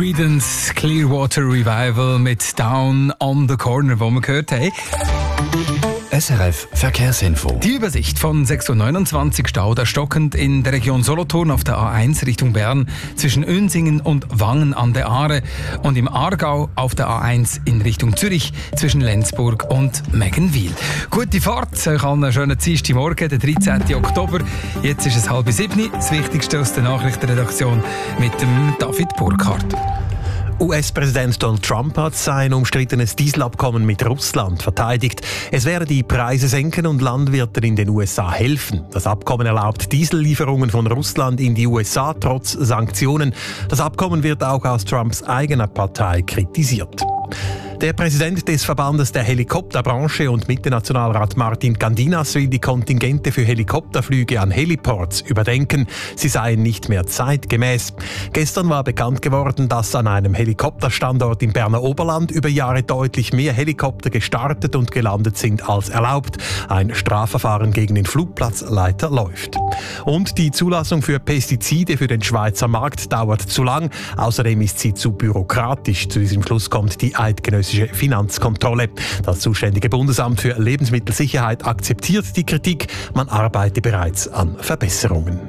Creedence Clearwater Revival mit Down on the Corner, wo wir gehört haben. SRF Verkehrsinfo. Die Übersicht von 6.29 Uhr Stau, da stockend in der Region Solothurn auf der A1 Richtung Bern zwischen Önsingen und Wangen an der Aare und im Aargau auf der A1 in Richtung Zürich zwischen Lenzburg und Meggenwil. Gute Fahrt, euch allen einen schönen Dienstagmorgen, der 13. Oktober. Jetzt ist es 6:30. Das Wichtigste aus der Nachrichtenredaktion mit dem David Burkhardt. US-Präsident Donald Trump hat sein umstrittenes Dieselabkommen mit Russland verteidigt. Es werde die Preise senken und Landwirten in den USA helfen. Das Abkommen erlaubt Diesellieferungen von Russland in die USA trotz Sanktionen. Das Abkommen wird auch aus Trumps eigener Partei kritisiert. Der Präsident des Verbandes der Helikopterbranche und Mitte-Nationalrat Martin Gandinas will die Kontingente für Helikopterflüge an Heliports überdenken. Sie seien nicht mehr zeitgemäß. Gestern war bekannt geworden, dass an einem Helikopterstandort im Berner Oberland über Jahre deutlich mehr Helikopter gestartet und gelandet sind als erlaubt. Ein Strafverfahren gegen den Flugplatzleiter läuft. Und die Zulassung für Pestizide für den Schweizer Markt dauert zu lang. Außerdem ist sie zu bürokratisch. Zu diesem Schluss kommt die eidgenössische Finanzkontrolle. Das zuständige Bundesamt für Lebensmittelsicherheit akzeptiert die Kritik. Man arbeite bereits an Verbesserungen.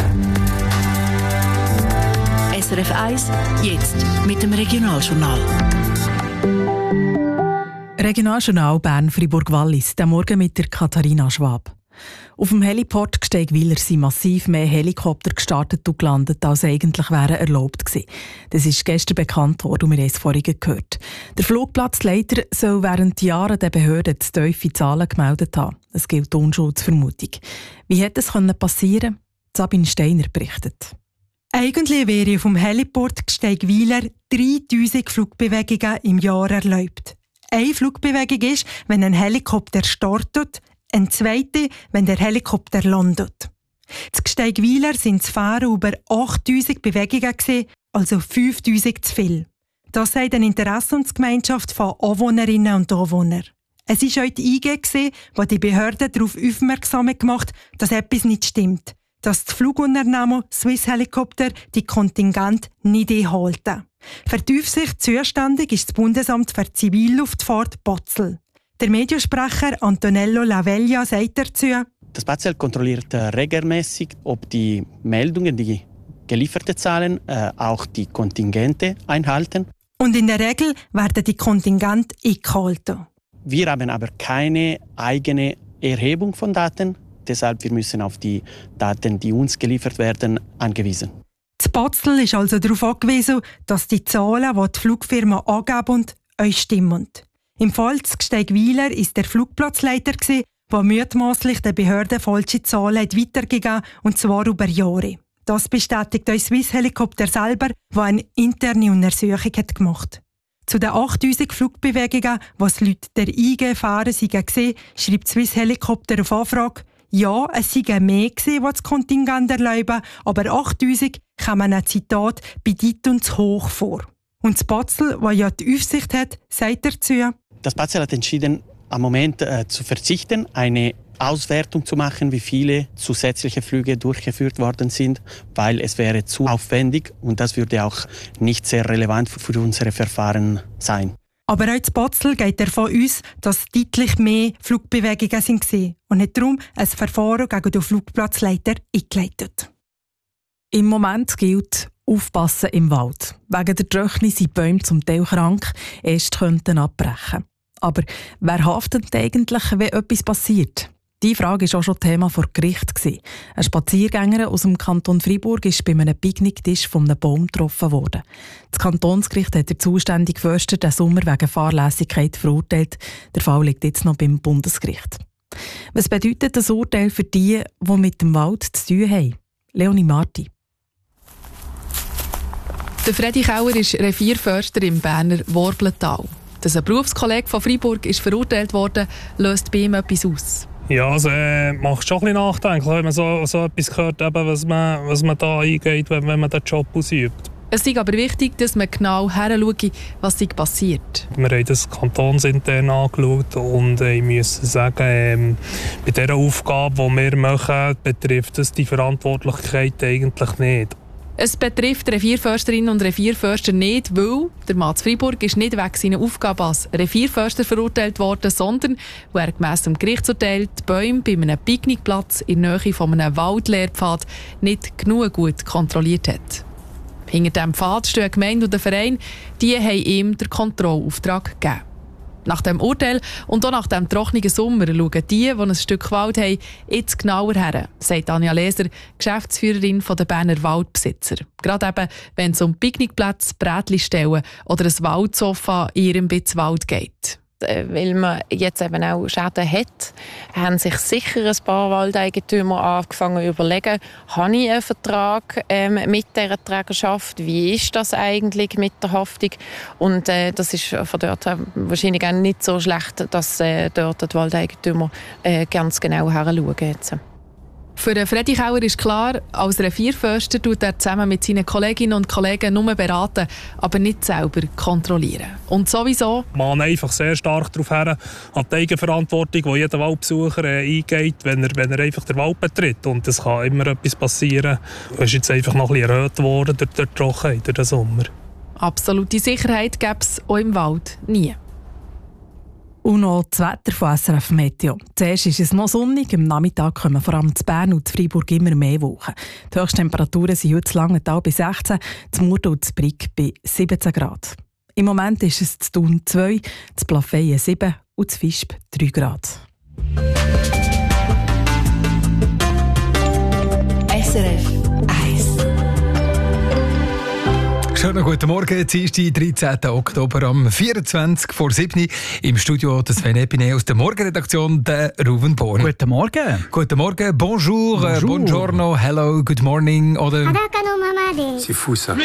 SRF 1, jetzt mit dem Regionaljournal. Regionaljournal Bern-Fribourg-Wallis, der Morgen mit der Katharina Schwab. Auf dem Heliport Gsteigwiler sind massiv mehr Helikopter gestartet und gelandet, als eigentlich wären erlaubt gewesen. Das ist gestern bekannt worden und wir haben es vorhin gehört. Der Flugplatzleiter soll während Jahren den Behörden zu tiefe Zahlen gemeldet haben. Es gilt die Unschuldsvermutung. Wie hätte es passieren können? Sabine Steiner berichtet. Eigentlich wäre auf dem Heliport Gsteigwiler 3000 Flugbewegungen im Jahr erlaubt. Eine Flugbewegung ist, wenn ein Helikopter startet, eine zweite, wenn der Helikopter landet. Zu Gsteigwiler sind Fahren über 8000 Bewegungen gewesen, also 5000 zu viel. Das sagt eine Interessensgemeinschaft von Anwohnerinnen und Anwohnern. Es war heute die IG, die die Behörden darauf aufmerksam gemacht hat, dass etwas nicht stimmt. Dass das Flugunternehmen Swiss Helicopter die Kontingente nicht einhalten. Für die Aufsicht zuständig ist das Bundesamt für Zivilluftfahrt Botzl. Der Mediensprecher Antonello Laveglia sagt dazu: Das BAZEL kontrolliert regelmäßig, ob die Meldungen, die gelieferten Zahlen, auch die Kontingente einhalten. Und in der Regel werden die Kontingente eingehalten. Wir haben aber keine eigene Erhebung von Daten. Deshalb müssen wir auf die Daten, die uns geliefert werden, angewiesen. Das BAZEL ist also darauf angewiesen, dass die Zahlen, die die Flugfirma angeben, euch stimmen. Im Fall zu Gsteigwiler war der Flugplatzleiter, der mutmaßlich den Behörden falsche Zahlen weitergegeben hat, und zwar über Jahre. Das bestätigt euch Swiss Helicopter selber, der eine interne Untersuchung gemacht hat. Zu den 8000 Flugbewegungen, was laut der IG fahren waren, schreibt Swiss Helicopter auf Anfrage: Ja, es seien mehr gewesen, was das Kontingent erlauben, aber 8000 kommen ein Zitat bedeutend zu hoch vor. Und das BAZEL, das ja die Aufsicht hat, sagt dazu: Das BAZEL hat entschieden, am Moment zu verzichten, eine Auswertung zu machen, wie viele zusätzliche Flüge durchgeführt worden sind, weil es wäre zu aufwendig und das würde auch nicht sehr relevant für unsere Verfahren sein. Aber auch das BAZEL geht davon aus, dass deutlich mehr Flugbewegungen waren und hat darum ein Verfahren gegen den Flugplatzleiter eingeleitet. Im Moment gilt Aufpassen im Wald. Wegen der Trockenheit sind Bäume zum Teil krank, erst könnten abbrechen. Aber wer haftet eigentlich, wenn etwas passiert? Diese Frage war auch schon Thema vor Gericht. Ein Spaziergänger aus dem Kanton Freiburg ist bei einem Picknicktisch von einem Baum getroffen worden. Das Kantonsgericht hat den zuständigen Förster den Sommer wegen Fahrlässigkeit verurteilt. Der Fall liegt jetzt noch beim Bundesgericht. Was bedeutet das Urteil für die mit dem Wald zu tun haben? Leonie Marti. Der Freddy Kauer ist Revierförster im Berner Worblental. Dass ein Berufskollege von Freiburg ist verurteilt wurde, löst bei ihm etwas aus. Ja, also macht schon ein bisschen nachdenklich, wenn man so etwas hört, eben, was man da eingeht, wenn man den Job ausübt. Es ist aber wichtig, dass man genau hinschaut, was passiert. Wir haben das kantonsintern angeschaut und ich muss sagen, bei dieser Aufgabe, die wir machen, betrifft das die Verantwortlichkeit eigentlich nicht. Es betrifft Revierförsterinnen und Revierförster nicht, weil der Mann zu Freiburg ist nicht wegen seiner Aufgabe als Revierförster verurteilt worden, sondern weil er gemäss dem Gerichtsurteil die Bäume bei einem Picknickplatz in der Nähe von einem Waldlehrpfad nicht genug gut kontrolliert hat. Hinter diesem Pfad stehen die Gemeinde und der Verein, die haben ihm den Kontrollauftrag gegeben. Nach dem Urteil und auch nach dem trockenen Sommer schauen die ein Stück Wald haben, jetzt genauer her, sagt Anja Leser, Geschäftsführerin der Berner Waldbesitzer. Gerade eben, wenn es um Picknickplätze, Brätli-Stellen oder ein Waldsofa in ihrem Bitz Wald geht. Weil man jetzt eben auch Schäden hat, haben sich sicher ein paar Waldeigentümer angefangen zu überlegen, habe ich einen Vertrag mit dieser Trägerschaft, wie ist das eigentlich mit der Haftung? Und das ist von dort wahrscheinlich auch nicht so schlecht, dass dort die Waldeigentümer ganz genau hinschauen jetzt. Für Freddy Kauer ist klar, als Revierförster tut er zusammen mit seinen Kolleginnen und Kollegen nur beraten, aber nicht selber kontrollieren. Und sowieso man einfach sehr stark darauf her, an die Eigenverantwortung, die jeder Waldbesucher eingeht, wenn er einfach den Wald betritt. Und es kann immer etwas passieren. Es ist jetzt einfach noch ein bisschen erhöht worden durch die Trockenheit, durch den Sommer. Absolute Sicherheit gäbe es auch im Wald nie. Und noch das Wetter von SRF Meteo. Zuerst ist es noch sonnig, am Nachmittag kommen vor allem in Bern und in Freiburg immer mehr Wolken. Die Höchsttemperaturen sind heute in Langenthal bei 16, in Murten und in Brig bei 17 Grad. Im Moment ist es in Thun 2, in Plafeyen 7 und in Visp 3 Grad. SRF 1. Schönen guten Morgen, Dienstag, 13. Oktober um 24 vor 7 im Studio des Sven Epine aus der Morgenredaktion, der Ruven Born. Guten Morgen. Guten Morgen, bonjour, buongiorno, hello, good morning oder... C'est fou ça.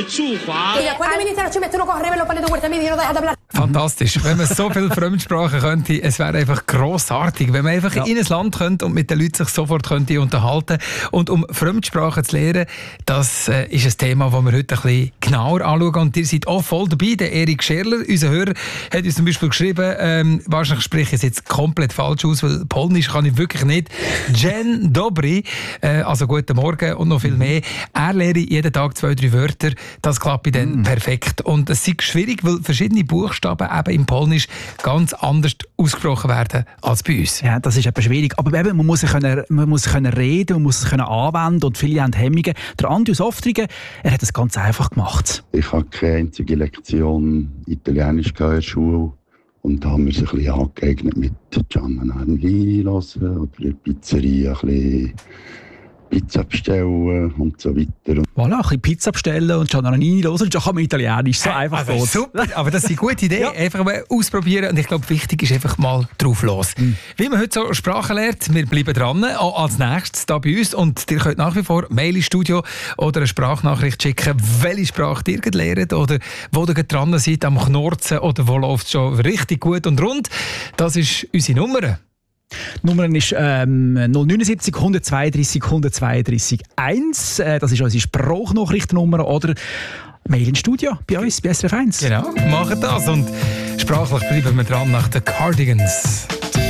Fantastisch. Wenn man so viele Fremdsprachen könnte, es wäre einfach grossartig, wenn man einfach in ein Land könnte und mit den Leuten sich sofort könnte unterhalten. Und um Fremdsprachen zu lernen, das ist ein Thema, das wir heute ein bisschen genauer anschauen. Und ihr seid auch voll dabei. Der Erik Scherler, unser Hörer, hat uns zum Beispiel geschrieben, wahrscheinlich spreche ich es jetzt komplett falsch aus, weil Polnisch kann ich wirklich nicht. Dzień dobry, also guten Morgen und noch viel mehr. Er lehre jeden Tag 2-3 Wörter. Das klappt dann perfekt. Und es ist schwierig, weil verschiedene Buchstaben eben im Polnisch ganz anders ausgesprochen werden als bei uns. Ja, das ist eben schwierig. Aber eben, man muss sich reden, man muss es anwenden und viele haben Hemmungen. Der Andi aus Oftringen, er hat es ganz einfach gemacht. Ich habe keine einzige Lektion Italienisch in der Schule und da haben wir sich ein bisschen angeeignet mit Gianna Nannini hören oder in der Pizzeria ein bisschen Pizza bestellen und so weiter. Voilà, ein bisschen Pizza bestellen und Giannanini hören, und schon kann man Italienisch. So einfach also super, aber das ist eine gute Idee. Ja. Einfach mal ausprobieren und ich glaube, wichtig ist einfach mal drauf los. Wie man heute so Sprachen lernt, wir bleiben dran, auch als nächstes da bei uns und ihr könnt nach wie vor Mail ins Studio oder eine Sprachnachricht schicken, welche Sprache ihr lernt oder wo ihr dran seid am Knorzen oder wo läuft es schon richtig gut und rund. Das ist unsere Nummer. Die Nummer ist 079 132 132 1. Das ist unsere Sprachnachrichtennummer oder Mail ins Studio bei uns, bei SRF 1. Genau, machen das und sprachlich bleiben wir dran nach den Cardigans.